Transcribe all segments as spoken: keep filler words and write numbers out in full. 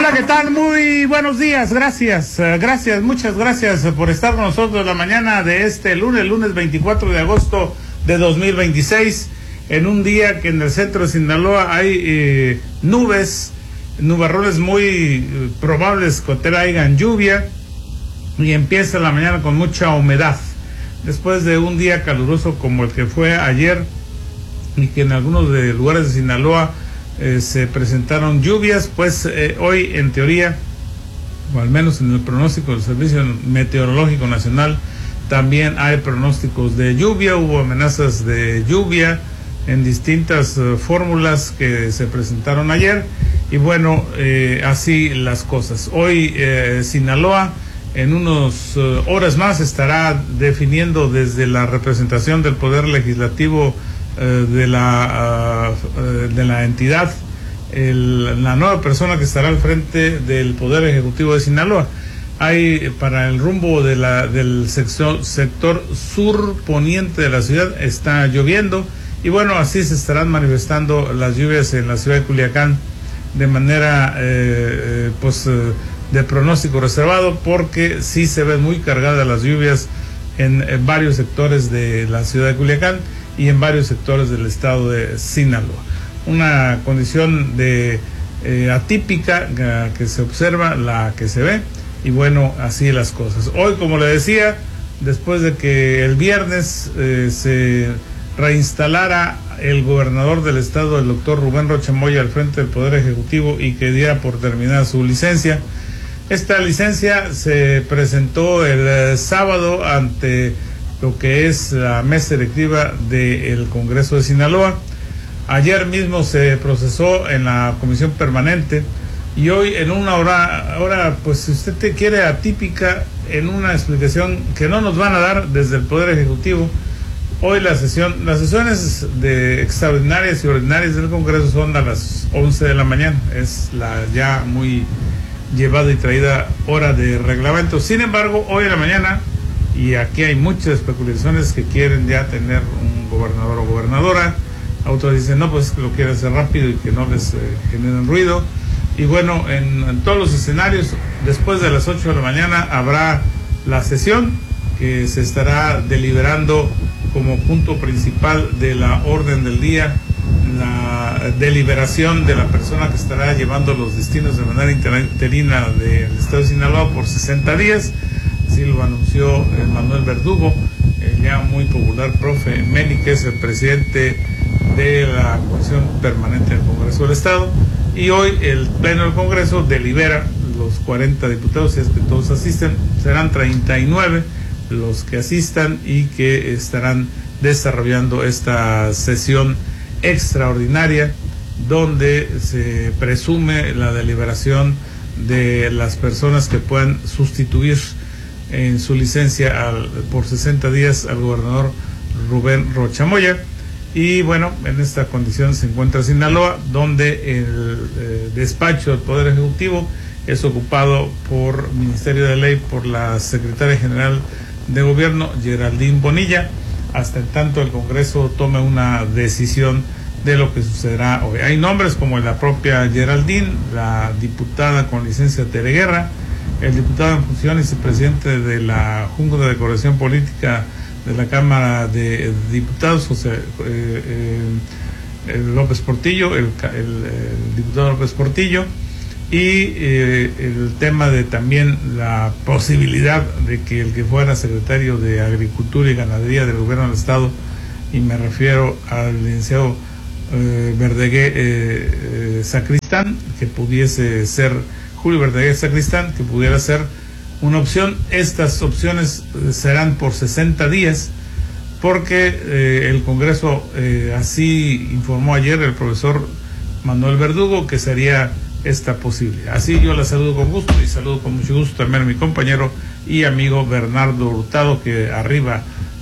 Hola, ¿qué tal? Muy buenos días, gracias, uh, gracias, muchas gracias por estar con nosotros la mañana de este lunes, lunes veinticuatro de agosto de dos mil veintiséis, en un día que en el centro de Sinaloa hay eh, nubes, nubarrones muy eh, probables que traigan lluvia, y empieza la mañana con mucha humedad, después de un día caluroso como el que fue ayer, y que en algunos de lugares de Sinaloa Eh, se presentaron lluvias. Pues eh, hoy en teoría, o al menos en el pronóstico del Servicio Meteorológico Nacional, también hay pronósticos de lluvia. Hubo amenazas de lluvia en distintas uh, fórmulas que se presentaron ayer, y bueno, eh, así las cosas. Hoy eh, Sinaloa en unas uh, horas más estará definiendo desde la representación del Poder Legislativo de la uh, de la entidad el, la nueva persona que estará al frente del Poder Ejecutivo de Sinaloa. Hay para el rumbo de la del sector, sector sur poniente de la ciudad está lloviendo, y bueno, así se estarán manifestando las lluvias en la ciudad de Culiacán de manera eh, pues eh, de pronóstico reservado, porque sí se ven muy cargadas las lluvias en, en varios sectores de la ciudad de Culiacán y en varios sectores del estado de Sinaloa. Una condición de eh, atípica uh, que se observa, la que se ve, y bueno, así las cosas. Hoy, como le decía, después de que el viernes eh, se reinstalara el gobernador del estado, el doctor Rubén Rocha Moya, al frente del Poder Ejecutivo, y que diera por terminada su licencia, esta licencia se presentó el eh, sábado ante lo que es la mesa directiva del Congreso de Sinaloa. Ayer mismo se procesó en la comisión permanente, y hoy en una hora, ahora pues si usted te quiere atípica, en una explicación que no nos van a dar desde el Poder Ejecutivo. Hoy la sesión, las sesiones de extraordinarias y ordinarias del Congreso son a las once de la mañana, es la ya muy llevada y traída hora de reglamento. Sin embargo, hoy en la mañana, y aquí hay muchas especulaciones que quieren ya tener un gobernador o gobernadora, otros dicen no, pues lo quieren hacer rápido y que no les eh, generen ruido, y bueno, en, en todos los escenarios, después de las ocho de la mañana habrá la sesión que se estará deliberando como punto principal de la orden del día, la deliberación de la persona que estará llevando los destinos de manera interina del estado de Sinaloa por sesenta días. Así lo anunció eh, Manuel Verdugo, el ya muy popular profe Meli, que es el presidente de la Comisión Permanente del Congreso del Estado. Y hoy el Pleno del Congreso delibera los cuarenta diputados, si es que todos asisten. Serán treinta y nueve los que asistan y que estarán desarrollando esta sesión extraordinaria, donde se presume la deliberación de las personas que puedan sustituir en su licencia al, por sesenta días al gobernador Rubén Rocha Moya. Y bueno, en esta condición se encuentra Sinaloa, donde el eh, despacho del Poder Ejecutivo es ocupado por Ministerio de Ley, por la secretaria general de Gobierno, Geraldine Bonilla, hasta en tanto el Congreso tome una decisión de lo que sucederá hoy. Hay nombres como la propia Geraldine, la diputada con licencia Tere Guerra, el diputado en funciones y presidente de la Junta de Coordinación Política de la Cámara de Diputados, José eh, eh, López Portillo, el, el, el diputado López Portillo, y eh, el tema de también la posibilidad de que el que fuera secretario de Agricultura y Ganadería del Gobierno del Estado, y me refiero al licenciado eh, Verdeguer eh, eh, Sacristán, que pudiese ser Julio Verdeguer Sacristán, que pudiera ser una opción. Estas opciones eh, serán por sesenta días, porque eh, el Congreso eh, así informó ayer el profesor Manuel Verdugo que sería esta posibilidad. Así yo la saludo con gusto, y saludo con mucho gusto también a mi compañero y amigo Bernardo Hurtado, que arriba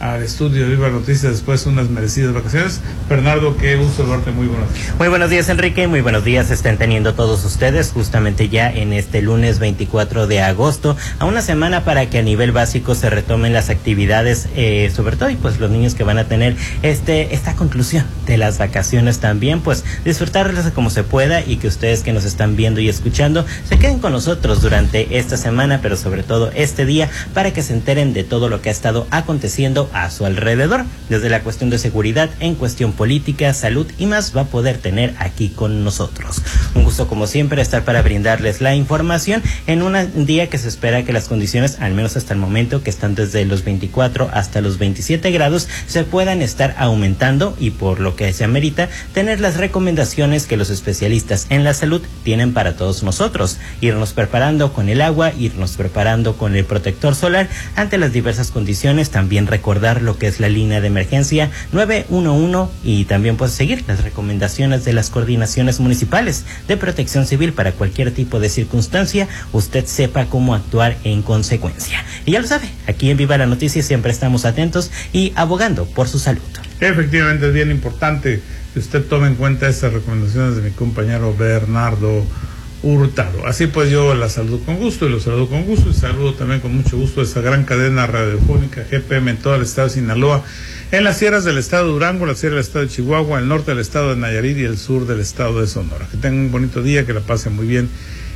al estudio de Viva Noticias después de unas merecidas vacaciones. Bernardo, qué gusto verte, muy buenos días. Muy buenos días, Enrique, muy buenos días estén teniendo todos ustedes justamente ya en este lunes veinticuatro de agosto, a una semana para que a nivel básico se retomen las actividades, eh, sobre todo y pues los niños que van a tener este esta conclusión de las vacaciones también, pues disfrutarlas como se pueda y que ustedes que nos están viendo y escuchando se queden con nosotros durante esta semana, pero sobre todo este día, para que se enteren de todo lo que ha estado aconteciendo a su alrededor, desde la cuestión de seguridad, en cuestión política, salud y más, va a poder tener aquí con nosotros. Un gusto como siempre estar para brindarles la información en un día que se espera que las condiciones, al menos hasta el momento, que están desde los veinticuatro hasta los veintisiete grados, se puedan estar aumentando y por lo que se amerita tener las recomendaciones que los especialistas en la salud tienen para todos nosotros, irnos preparando con el agua, irnos preparando con el protector solar ante las diversas condiciones, también recordar lo que es la línea de emergencia nueve uno uno y también pues seguir las recomendaciones de las coordinaciones municipales de protección civil para cualquier tipo de circunstancia, usted sepa cómo actuar en consecuencia. Y ya lo sabe, aquí en Viva la Noticia siempre estamos atentos y abogando por su salud. Efectivamente es bien importante que usted tome en cuenta estas recomendaciones de mi compañero Bernardo Hurtado. Así pues yo la saludo con gusto y lo saludo con gusto y saludo también con mucho gusto a esta gran cadena radiofónica G P M en todo el estado de Sinaloa, en las sierras del estado de Durango, la sierra del estado de Chihuahua, el norte del estado de Nayarit y el sur del estado de Sonora. Que tengan un bonito día, que la pasen muy bien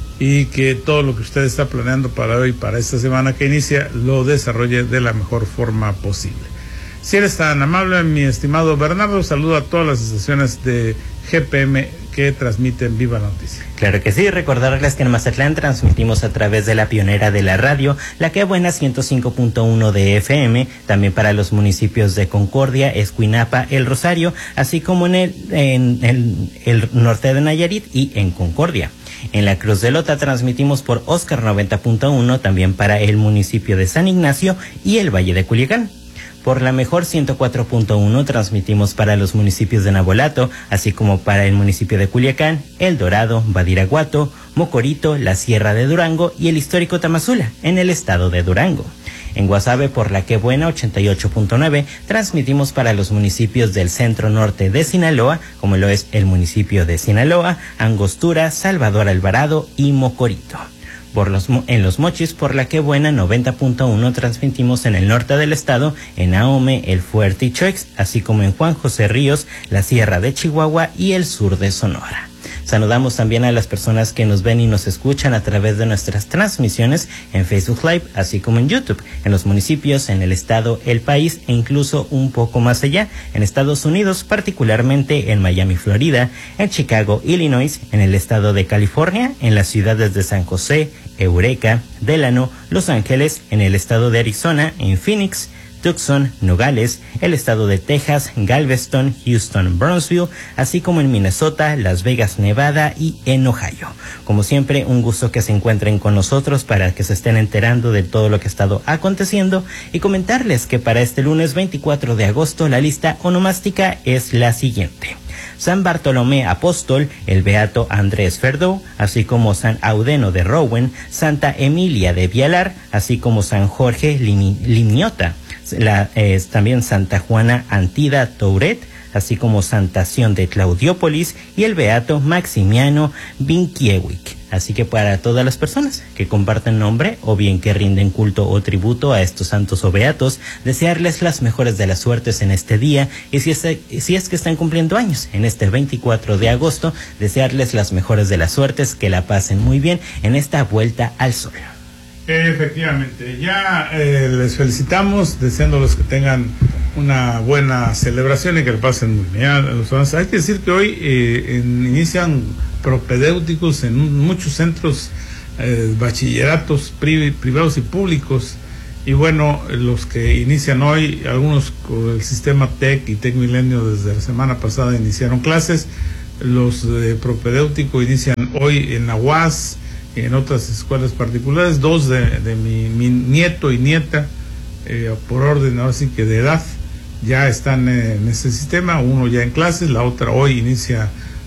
y que todo lo que usted está planeando para hoy, para esta semana que inicia, lo desarrolle de la mejor forma posible. Si eres tan amable, mi estimado Bernardo, saludo a todas las estaciones de G P M que transmiten Viva Noticias. Claro que sí, recordarles que en Mazatlán transmitimos a través de la pionera de la radio, La Que Buena ciento cinco punto uno de F M, también para los municipios de Concordia, Escuinapa, El Rosario, así como en el, en el, el norte de Nayarit y en Concordia. En la Cruz de Lota transmitimos por Oscar noventa punto uno, también para el municipio de San Ignacio y el Valle de Culiacán. Por la Mejor ciento cuatro punto uno transmitimos para los municipios de Navolato, así como para el municipio de Culiacán, El Dorado, Badiraguato, Mocorito, la Sierra de Durango y el histórico Tamazula, en el estado de Durango. En Guasave, por La Que Buena ochenta y ocho punto nueve, transmitimos para los municipios del centro norte de Sinaloa, como lo es el municipio de Sinaloa, Angostura, Salvador Alvarado y Mocorito. Por los, en Los Mochis, por La Que Buena noventa punto uno, transmitimos en el norte del estado, en Ahome, El Fuerte y Choix, así como en Juan José Ríos, la Sierra de Chihuahua y el sur de Sonora. Saludamos también a las personas que nos ven y nos escuchan a través de nuestras transmisiones en Facebook Live, así como en YouTube, en los municipios, en el estado, el país e incluso un poco más allá, en Estados Unidos, particularmente en Miami, Florida, en Chicago, Illinois, en el estado de California, en las ciudades de San José, Eureka, Delano, Los Ángeles, en el estado de Arizona, en Phoenix, Tucson, Nogales, el estado de Texas, Galveston, Houston, Brownsville, así como en Minnesota, Las Vegas, Nevada y en Ohio. Como siempre, un gusto que se encuentren con nosotros para que se estén enterando de todo lo que ha estado aconteciendo y comentarles que para este lunes veinticuatro de agosto la lista onomástica es la siguiente: San Bartolomé Apóstol, el beato Andrés Ferdó, así como San Audeno de Rowen, Santa Emilia de Vialar, así como San Jorge Limniota, la, eh, también Santa Juana Antida Touret, así como Santa Sion de Claudiópolis y el beato Maximiano Binkiewicz. Así que para todas las personas que comparten nombre o bien que rinden culto o tributo a estos santos o beatos, desearles las mejores de las suertes en este día, y si es, si es que están cumpliendo años en este veinticuatro de agosto, desearles las mejores de las suertes, que la pasen muy bien en esta vuelta al sol. Efectivamente, ya eh, les felicitamos, deseándoles que tengan una buena celebración y que le pasen muy bien. Hay que decir que hoy eh, en, inician propedéuticos en un, muchos centros, eh, bachilleratos pri, privados y públicos, y bueno, los que inician hoy, algunos con el sistema T E C y T E C Milenio desde la semana pasada iniciaron clases. Los de propedéutico inician hoy en la U A S y en otras escuelas particulares. Dos de, de mi, mi nieto y nieta, eh, por orden ahora sí que de edad, ya están en ese sistema, uno ya en clases, la otra hoy inicia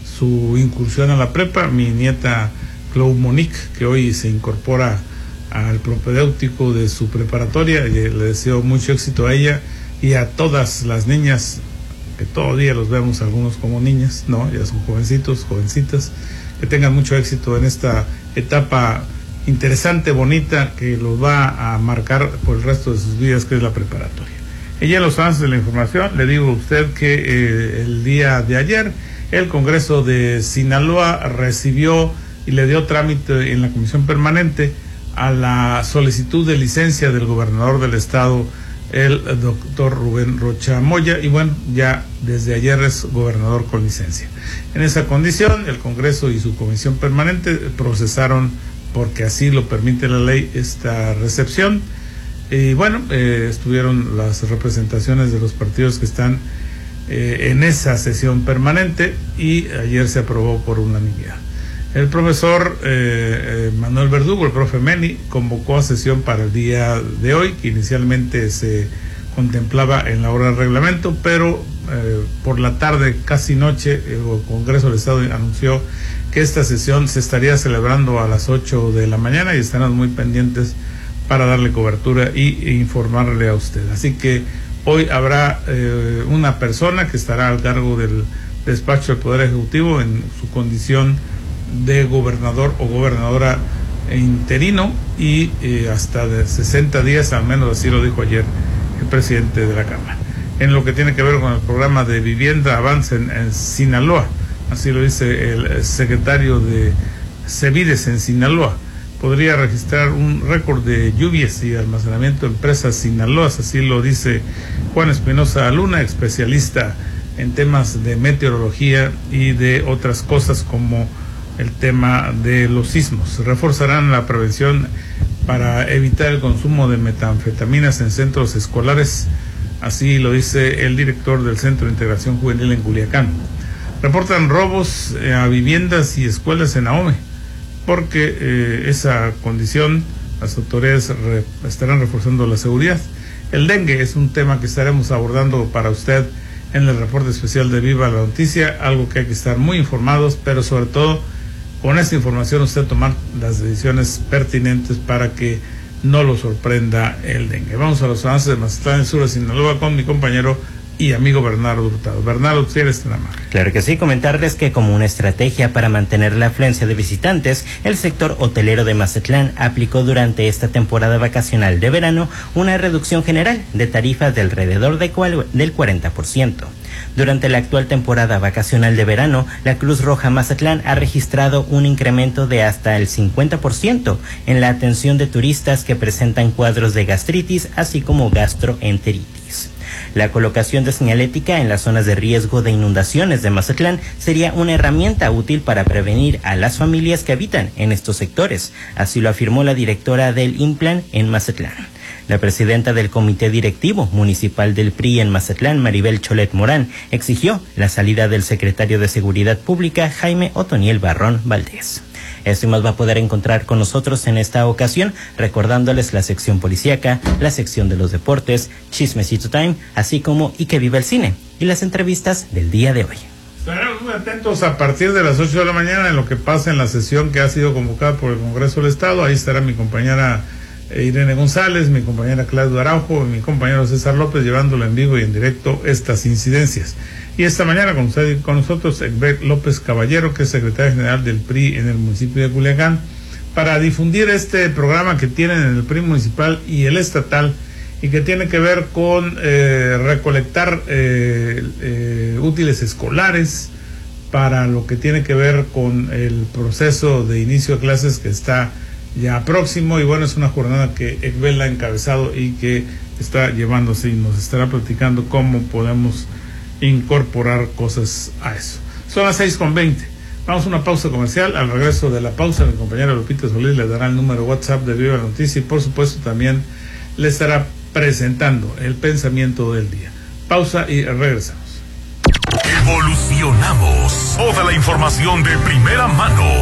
su incursión a la prepa, mi nieta Clau Monique, que hoy se incorpora al propedéutico de su preparatoria, y le deseo mucho éxito a ella y a todas las niñas, que todo día los vemos algunos como niñas, no, ya son jovencitos, jovencitas, que tengan mucho éxito en esta etapa interesante, bonita, que los va a marcar por el resto de sus vidas, que es la preparatoria. Y ya en los avances de la información, le digo a usted que eh, el día de ayer el Congreso de Sinaloa recibió y le dio trámite en la Comisión Permanente a la solicitud de licencia del gobernador del estado, el doctor Rubén Rocha Moya, y bueno, ya desde ayer es gobernador con licencia. En esa condición, el Congreso y su Comisión Permanente procesaron, porque así lo permite la ley, esta recepción. Y bueno, eh, estuvieron las representaciones de los partidos que están eh, en esa sesión permanente, y ayer se aprobó por unanimidad. El profesor eh, eh, Manuel Verdugo, el profe Meni, convocó a sesión para el día de hoy, que inicialmente se contemplaba en la hora del reglamento, pero eh, por la tarde, casi noche, el Congreso del Estado anunció que esta sesión se estaría celebrando a las ocho de la mañana, y estarán muy pendientes para darle cobertura y informarle a usted. Así que hoy habrá eh, una persona que estará al cargo del despacho del Poder Ejecutivo en su condición de gobernador o gobernadora interino, y eh, hasta de sesenta días, al menos así lo dijo ayer el presidente de la Cámara. En lo que tiene que ver con el programa de vivienda avance en, en Sinaloa, así lo dice el secretario de Cevides en Sinaloa, podría registrar un récord de lluvias y almacenamiento en presas Sinaloas, así lo dice Juan Espinosa Luna, especialista en temas de meteorología y de otras cosas como el tema de los sismos. Reforzarán la prevención para evitar el consumo de metanfetaminas en centros escolares, así lo dice el director del Centro de Integración Juvenil en Culiacán. Reportan robos eh, a viviendas y escuelas en Ahome, porque eh, esa condición las autoridades re, estarán reforzando la seguridad. El dengue es un tema que estaremos abordando para usted en el reporte especial de Viva la Noticia, algo que hay que estar muy informados, pero sobre todo con esta información usted tomar las decisiones pertinentes para que no lo sorprenda el dengue. Vamos a los avances de Mazatlán del Sur de Sinaloa con mi compañero y amigo Bernardo Hurtado. Bernardo, si eres tan amable. Claro que sí, comentarles que como una estrategia para mantener la afluencia de visitantes, el sector hotelero de Mazatlán aplicó durante esta temporada vacacional de verano una reducción general de tarifas de alrededor de cual, del cuarenta por ciento. Durante la actual temporada vacacional de verano, la Cruz Roja Mazatlán ha registrado un incremento de hasta el cincuenta por ciento en la atención de turistas que presentan cuadros de gastritis, así como gastroenteritis. La colocación de señalética en las zonas de riesgo de inundaciones de Mazatlán sería una herramienta útil para prevenir a las familias que habitan en estos sectores, así lo afirmó la directora del INPLAN en Mazatlán. La presidenta del Comité Directivo Municipal del P R I en Mazatlán, Maribel Cholet Morán, exigió la salida del secretario de Seguridad Pública, Jaime Otoniel Barrón Valdés. Esto y más va a poder encontrar con nosotros en esta ocasión, recordándoles la sección policíaca, la sección de los deportes, Chismecito Time, así como Y que viva el cine, y las entrevistas del día de hoy. Estaremos muy atentos a partir de las ocho de la mañana en lo que pasa en la sesión que ha sido convocada por el Congreso del Estado. Ahí estará mi compañera Irene González, mi compañera Claudio Araujo y mi compañero César López llevándolo en vivo y en directo estas incidencias. Y esta mañana con usted y con nosotros Egbert López Caballero, que es secretario general del P R I en el municipio de Culiacán, para difundir este programa que tienen en el P R I municipal y el estatal, y que tiene que ver con eh, recolectar eh, eh, útiles escolares para lo que tiene que ver con el proceso de inicio de clases que está ya próximo. Y bueno, es una jornada que Egbert ha encabezado y que está llevándose, y nos estará platicando cómo podemos incorporar cosas a eso. Son las seis con veinte. Vamos a una pausa comercial. Al regreso de la pausa, mi compañera Lupita Solís le dará el número WhatsApp de Viva la Noticia, y por supuesto también le estará presentando el pensamiento del día. Pausa y regresamos. Evolucionamos. Toda la información de primera mano.